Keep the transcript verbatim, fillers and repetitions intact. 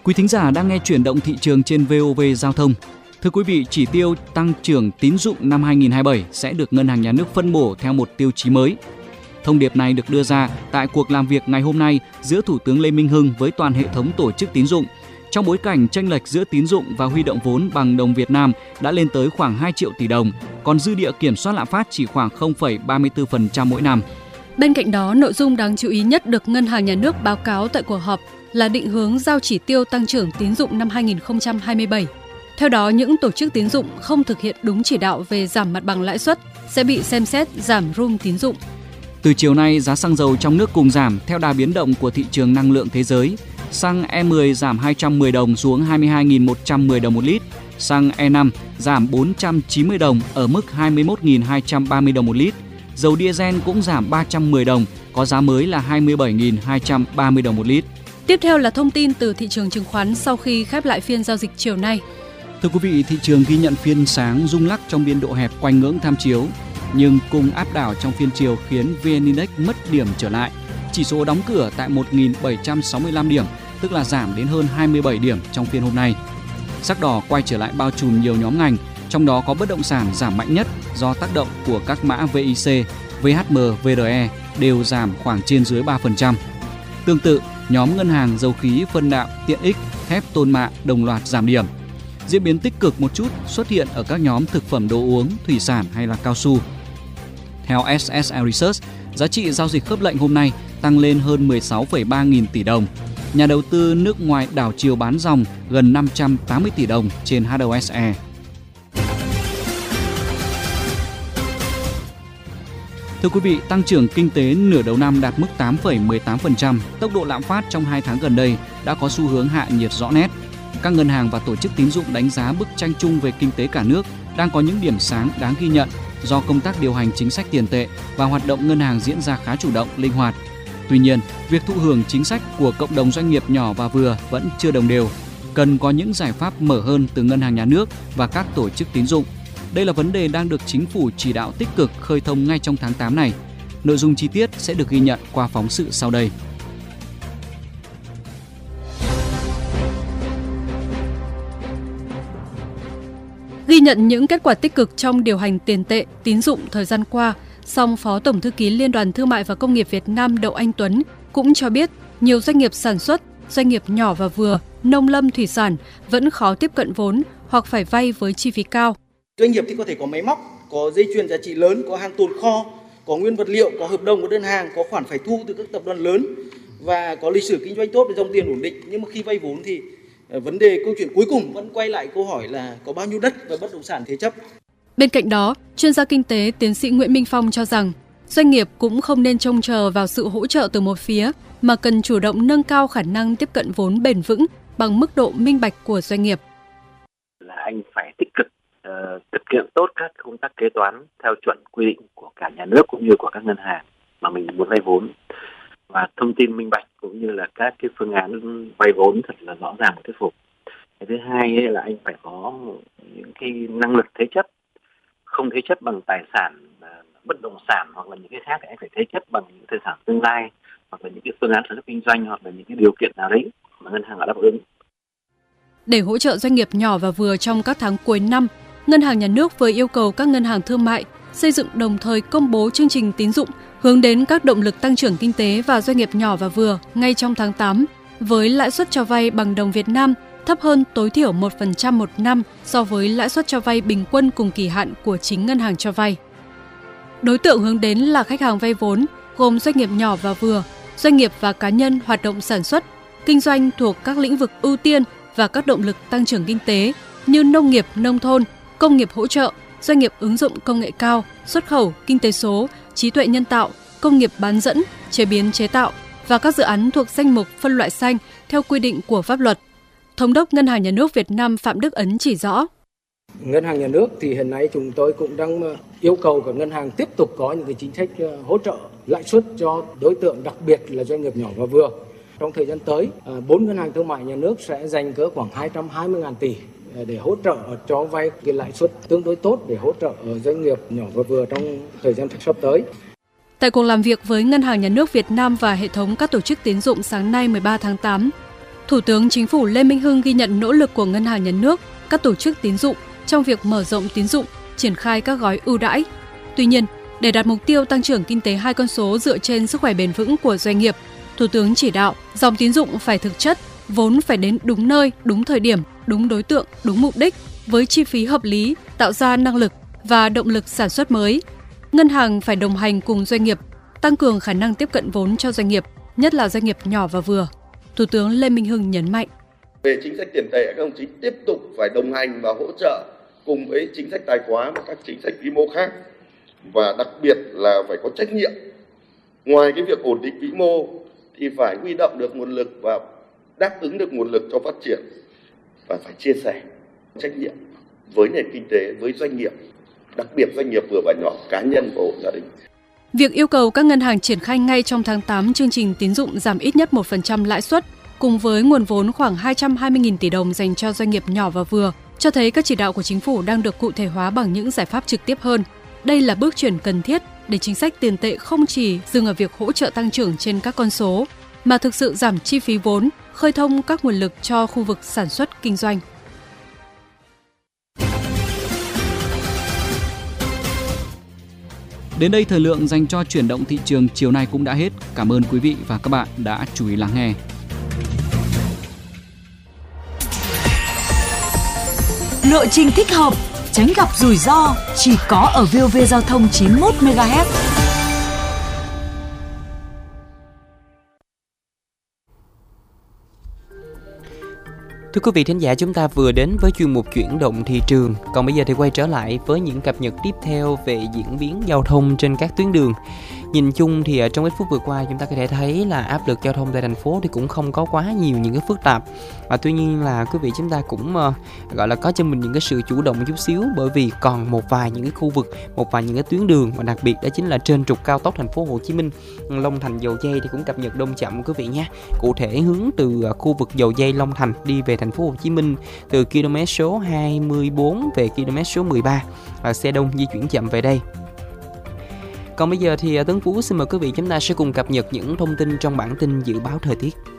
Quý thính giả đang nghe chuyển động thị trường trên vê o vê Giao thông. Thưa quý vị, chỉ tiêu tăng trưởng tín dụng năm hai nghìn không trăm hai mươi bảy sẽ được Ngân hàng Nhà nước phân bổ theo một tiêu chí mới. Thông điệp này được đưa ra tại cuộc làm việc ngày hôm nay giữa Thủ tướng Lê Minh Hưng với toàn hệ thống tổ chức tín dụng, trong bối cảnh chênh lệch giữa tín dụng và huy động vốn bằng đồng Việt Nam đã lên tới khoảng hai triệu tỷ đồng, còn dư địa kiểm soát lạm phát chỉ khoảng không phẩy ba mươi tư phần trăm mỗi năm. Bên cạnh đó, nội dung đáng chú ý nhất được Ngân hàng Nhà nước báo cáo tại cuộc họp là định hướng giao chỉ tiêu tăng trưởng tín dụng năm hai nghìn không trăm hai mươi bảy. Theo đó, những tổ chức tín dụng không thực hiện đúng chỉ đạo về giảm mặt bằng lãi suất sẽ bị xem xét giảm room tín dụng. Từ chiều nay, giá xăng dầu trong nước cùng giảm theo đà biến động của thị trường năng lượng thế giới. Xăng E mười giảm hai trăm mười đồng xuống hai mươi hai nghìn một trăm mười đồng một lít. Xăng E năm giảm bốn trăm chín mươi đồng ở mức hai mươi mốt nghìn hai trăm ba mươi đồng một lít. Dầu diesel cũng giảm ba trăm mười đồng, có giá mới là hai mươi bảy nghìn hai trăm ba mươi đồng một lít. Tiếp theo là thông tin từ thị trường chứng khoán sau khi khép lại phiên giao dịch chiều nay. Thưa quý vị, thị trường ghi nhận phiên sáng rung lắc trong biên độ hẹp quanh ngưỡng tham chiếu, nhưng cùng áp đảo trong phiên chiều khiến vê en Index mất điểm trở lại. Chỉ số đóng cửa tại một nghìn bảy trăm sáu mươi lăm điểm, tức là giảm đến hơn hai mươi bảy điểm trong phiên hôm nay. Sắc đỏ quay trở lại bao trùm nhiều nhóm ngành, trong đó có bất động sản giảm mạnh nhất do tác động của các mã vê i xê, vê hát em, vê rờ e đều giảm khoảng trên dưới ba phần trăm. Tương tự, nhóm ngân hàng, dầu khí, phân đạm, tiện ích, thép, tôn mạ đồng loạt giảm điểm. Diễn biến tích cực một chút xuất hiện ở các nhóm thực phẩm đồ uống, thủy sản hay là cao su. Theo ét ét e Research, giá trị giao dịch khớp lệnh hôm nay tăng lên hơn mười sáu phẩy ba nghìn tỷ đồng. Nhà đầu tư nước ngoài đảo chiều bán dòng gần năm trăm tám mươi tỷ đồng trên hát o ét e. Thưa quý vị, tăng trưởng kinh tế nửa đầu năm đạt mức tám phẩy mười tám phần trăm. Tốc độ lạm phát trong hai tháng gần đây đã có xu hướng hạ nhiệt rõ nét. Các ngân hàng và tổ chức tín dụng đánh giá bức tranh chung về kinh tế cả nước đang có những điểm sáng đáng ghi nhận do công tác điều hành chính sách tiền tệ và hoạt động ngân hàng diễn ra khá chủ động, linh hoạt. Tuy nhiên, việc thụ hưởng chính sách của cộng đồng doanh nghiệp nhỏ và vừa vẫn chưa đồng đều. Cần có những giải pháp mở hơn từ ngân hàng nhà nước và các tổ chức tín dụng. Đây là vấn đề đang được chính phủ chỉ đạo tích cực khơi thông ngay trong tháng tám này. Nội dung chi tiết sẽ được ghi nhận qua phóng sự sau đây. Ghi nhận những kết quả tích cực trong điều hành tiền tệ, tín dụng thời gian qua, song Phó Tổng Thư ký Liên đoàn Thương mại và Công nghiệp Việt Nam Đậu Anh Tuấn cũng cho biết nhiều doanh nghiệp sản xuất, doanh nghiệp nhỏ và vừa, nông lâm thủy sản vẫn khó tiếp cận vốn hoặc phải vay với chi phí cao. Doanh nghiệp thì có thể có máy móc, có dây chuyền giá trị lớn, có hàng tồn kho, có nguyên vật liệu, có hợp đồng, có đơn hàng, có khoản phải thu từ các tập đoàn lớn và có lịch sử kinh doanh tốt để dòng tiền ổn định. Nhưng mà khi vay vốn thì vấn đề câu chuyện cuối cùng vẫn quay lại câu hỏi là có bao nhiêu đất và bất động sản thế chấp. Bên cạnh đó, chuyên gia kinh tế tiến sĩ Nguyễn Minh Phong cho rằng doanh nghiệp cũng không nên trông chờ vào sự hỗ trợ từ một phía mà cần chủ động nâng cao khả năng tiếp cận vốn bền vững bằng mức độ minh bạch của doanh nghiệp. Là anh phải tích cực uh, thực hiện tốt các công tác kế toán theo chuẩn quy định của cả nhà nước cũng như của các ngân hàng mà mình muốn vay vốn, và thông tin minh bạch cũng như là các cái phương án vay vốn thật là rõ ràng và thuyết phục. Cái thứ hai ấy là anh phải có những cái năng lực thế chấp, không thế chấp bằng tài sản bất động sản hoặc là những cái khác, thì anh phải thế chấp bằng những tài sản tương lai hoặc là những cái phương án sản xuất kinh doanh hoặc là những cái điều kiện nào đấy mà ngân hàng đã đáp ứng. Để hỗ trợ doanh nghiệp nhỏ và vừa trong các tháng cuối năm, Ngân hàng Nhà nước vừa yêu cầu các ngân hàng thương mại xây dựng đồng thời công bố chương trình tín dụng hướng đến các động lực tăng trưởng kinh tế và doanh nghiệp nhỏ và vừa ngay trong tháng tám, với lãi suất cho vay bằng đồng Việt Nam thấp hơn tối thiểu một phần trăm một năm so với lãi suất cho vay bình quân cùng kỳ hạn của chính ngân hàng cho vay. Đối tượng hướng đến là khách hàng vay vốn gồm doanh nghiệp nhỏ và vừa, doanh nghiệp và cá nhân hoạt động sản xuất, kinh doanh thuộc các lĩnh vực ưu tiên và các động lực tăng trưởng kinh tế như nông nghiệp, nông thôn, công nghiệp hỗ trợ, doanh nghiệp ứng dụng công nghệ cao, xuất khẩu, kinh tế số, trí tuệ nhân tạo, công nghiệp bán dẫn, chế biến chế tạo và các dự án thuộc danh mục phân loại xanh theo quy định của pháp luật. Thống đốc Ngân hàng Nhà nước Việt Nam Phạm Đức Ấn chỉ rõ. Ngân hàng Nhà nước thì hiện nay chúng tôi cũng đang yêu cầu các ngân hàng tiếp tục có những cái chính sách hỗ trợ lãi suất cho đối tượng, đặc biệt là doanh nghiệp nhỏ và vừa. Trong thời gian tới, bốn ngân hàng thương mại nhà nước sẽ dành cỡ khoảng hai trăm hai mươi nghìn tỷ để hỗ trợ cho vay cái lãi suất tương đối tốt để hỗ trợ doanh nghiệp nhỏ và vừa trong thời gian sắp tới. Tại cuộc làm việc với Ngân hàng Nhà nước Việt Nam và hệ thống các tổ chức tín dụng sáng nay mười ba tháng tám, Thủ tướng Chính phủ Lê Minh Hưng ghi nhận nỗ lực của Ngân hàng Nhà nước, các tổ chức tín dụng trong việc mở rộng tín dụng, triển khai các gói ưu đãi. Tuy nhiên, để đạt mục tiêu tăng trưởng kinh tế hai con số dựa trên sức khỏe bền vững của doanh nghiệp, Thủ tướng chỉ đạo dòng tín dụng phải thực chất, vốn phải đến đúng nơi, đúng thời điểm, đúng đối tượng, đúng mục đích, với chi phí hợp lý, tạo ra năng lực và động lực sản xuất mới. Ngân hàng phải đồng hành cùng doanh nghiệp, tăng cường khả năng tiếp cận vốn cho doanh nghiệp, nhất là doanh nghiệp nhỏ và vừa. Thủ tướng Lê Minh Hưng nhấn mạnh. Về chính sách tiền tệ, các đồng chí tiếp tục phải đồng hành và hỗ trợ cùng với chính sách tài khóa và các chính sách vĩ mô khác. Và đặc biệt là phải có trách nhiệm. Ngoài cái việc ổn định vĩ mô thì phải huy động được nguồn lực và đáp ứng được nguồn lực cho phát triển. Và phải chia sẻ trách nhiệm với nền kinh tế, với doanh nghiệp, đặc biệt doanh nghiệp vừa và nhỏ, cá nhân và hộ gia đình. Việc yêu cầu các ngân hàng triển khai ngay trong tháng tám chương trình tín dụng giảm ít nhất một phần trăm lãi suất, cùng với nguồn vốn khoảng hai trăm hai mươi nghìn tỷ đồng dành cho doanh nghiệp nhỏ và vừa, cho thấy các chỉ đạo của chính phủ đang được cụ thể hóa bằng những giải pháp trực tiếp hơn. Đây là bước chuyển cần thiết để chính sách tiền tệ không chỉ dừng ở việc hỗ trợ tăng trưởng trên các con số, mà thực sự giảm chi phí vốn, khơi thông các nguồn lực cho khu vực sản xuất kinh doanh. Đến đây thời lượng dành cho chuyển động thị trường chiều nay cũng đã hết. Cảm ơn quý vị và các bạn đã chú ý lắng nghe. Lộ trình thích hợp, tránh gặp rủi ro chỉ có ở vê o vê Giao thông chín mươi mốt mê ga héc. Thưa quý vị thính giả, chúng ta vừa đến với chuyên mục chuyển động thị trường. Còn bây giờ thì quay trở lại với những cập nhật tiếp theo về diễn biến giao thông trên các tuyến đường. Nhìn chung thì trong ít phút vừa qua chúng ta có thể thấy là áp lực giao thông tại thành phố thì cũng không có quá nhiều những cái phức tạp. Và tuy nhiên là quý vị chúng ta cũng uh, gọi là có cho mình những cái sự chủ động một chút xíu, bởi vì còn một vài những cái khu vực, một vài những cái tuyến đường mà đặc biệt đó chính là trên trục cao tốc thành phố Hồ Chí Minh, Long Thành Dầu Giây thì cũng cập nhật đông chậm quý vị nha. Cụ thể hướng từ uh, khu vực Dầu Giây Long Thành đi về thành phố Hồ Chí Minh từ km số hai mươi bốn về km số mười ba, và xe đông di chuyển chậm về đây. Còn bây giờ thì Tấn Phú xin mời quý vị chúng ta sẽ cùng cập nhật những thông tin trong bản tin dự báo thời tiết.